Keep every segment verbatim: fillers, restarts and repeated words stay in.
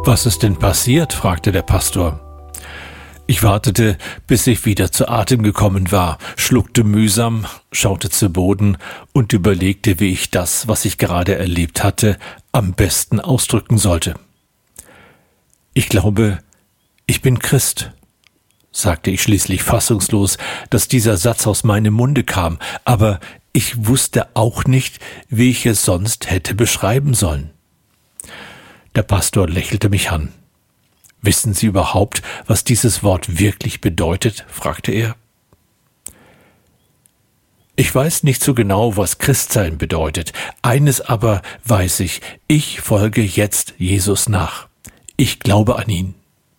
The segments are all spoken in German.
»Was ist denn passiert?« fragte der Pastor. Ich wartete, bis ich wieder zu Atem gekommen war, schluckte mühsam, schaute zu Boden und überlegte, wie ich das, was ich gerade erlebt hatte, am besten ausdrücken sollte. »Ich glaube, ich bin Christ«, sagte ich schließlich fassungslos, dass dieser Satz aus meinem Munde kam, aber ich wusste auch nicht, wie ich es sonst hätte beschreiben sollen. Der Pastor lächelte mich an. »Wissen Sie überhaupt, was dieses Wort wirklich bedeutet?« fragte er. »Ich weiß nicht so genau, was Christsein bedeutet. Eines aber weiß ich, ich folge jetzt Jesus nach. Ich glaube an ihn.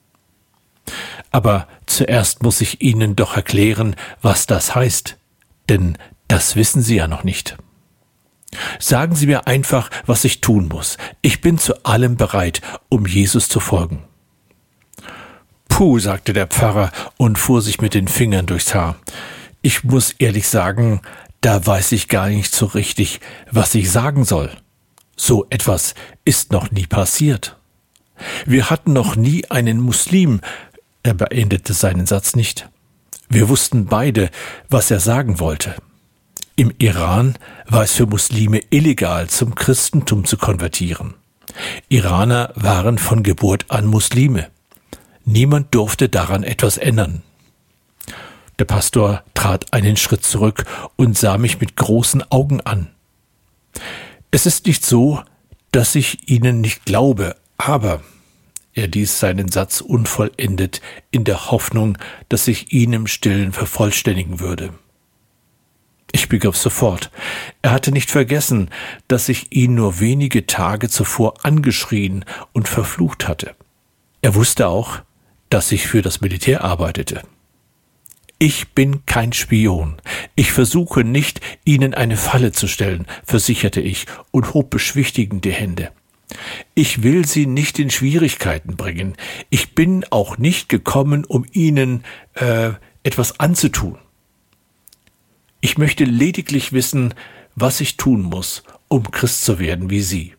Aber zuerst muss ich Ihnen doch erklären, was das heißt, denn das wissen Sie ja noch nicht. Sagen Sie mir einfach, was ich tun muss. Ich bin zu allem bereit, um Jesus zu folgen.« »Puh«, sagte der Pfarrer und fuhr sich mit den Fingern durchs Haar. »Ich muss ehrlich sagen, da weiß ich gar nicht so richtig, was ich sagen soll. So etwas ist noch nie passiert. Wir hatten noch nie einen Muslim.« Er beendete seinen Satz nicht. Wir wussten beide, was er sagen wollte. Im Iran war es für Muslime illegal, zum Christentum zu konvertieren. Iraner waren von Geburt an Muslime. Niemand durfte daran etwas ändern. Der Pastor trat einen Schritt zurück und sah mich mit großen Augen an. »Es ist nicht so, dass ich Ihnen nicht glaube, aber...« Er ließ seinen Satz unvollendet in der Hoffnung, dass ich ihn im Stillen vervollständigen würde. Ich begriff sofort. Er hatte nicht vergessen, dass ich ihn nur wenige Tage zuvor angeschrien und verflucht hatte. Er wusste auch, dass ich für das Militär arbeitete. »Ich bin kein Spion. Ich versuche nicht, Ihnen eine Falle zu stellen«, versicherte ich und hob beschwichtigend die Hände. »Ich will Sie nicht in Schwierigkeiten bringen. Ich bin auch nicht gekommen, um Ihnen äh, etwas anzutun. Ich möchte lediglich wissen, was ich tun muss, um Christ zu werden wie Sie.«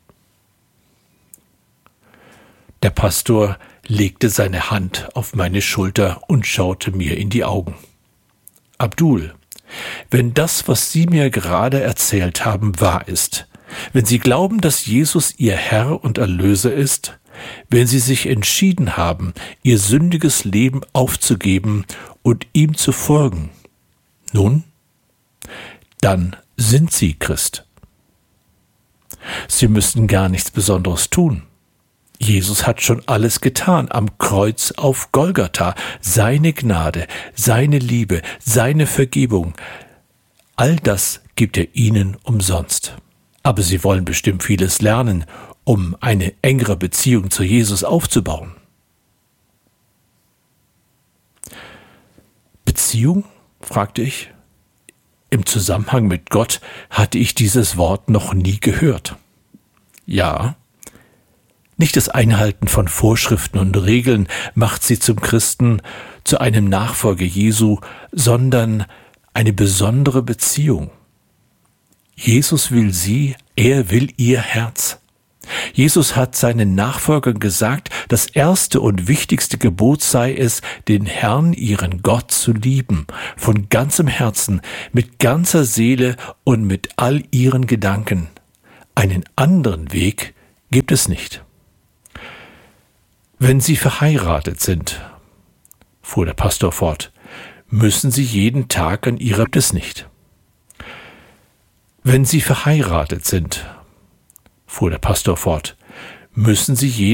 Der Pastor legte seine Hand auf meine Schulter und schaute mir in die Augen. »Abdul, wenn das, was Sie mir gerade erzählt haben, wahr ist, wenn Sie glauben, dass Jesus Ihr Herr und Erlöser ist, wenn Sie sich entschieden haben, Ihr sündiges Leben aufzugeben und ihm zu folgen, nun, dann sind Sie Christ. Sie müssen gar nichts Besonderes tun. Jesus hat schon alles getan am Kreuz auf Golgatha. Seine Gnade, seine Liebe, seine Vergebung, all das gibt er Ihnen umsonst. Aber Sie wollen bestimmt vieles lernen, um eine engere Beziehung zu Jesus aufzubauen.« »Beziehung?« fragte ich. Im Zusammenhang mit Gott hatte ich dieses Wort noch nie gehört. »Ja, nicht das Einhalten von Vorschriften und Regeln macht Sie zum Christen, zu einem Nachfolger Jesu, sondern eine besondere Beziehung. Jesus will Sie, er will Ihr Herz. Jesus hat seinen Nachfolgern gesagt, das erste und wichtigste Gebot sei es, den Herrn, ihren Gott, zu lieben, von ganzem Herzen, mit ganzer Seele und mit all ihren Gedanken. Einen anderen Weg gibt es nicht. Wenn Sie verheiratet sind«, fuhr der Pastor fort, »müssen Sie jeden Tag an Ihrer gibt es nicht. Wenn Sie verheiratet sind«, fuhr der Pastor fort, »müssen Sie jeden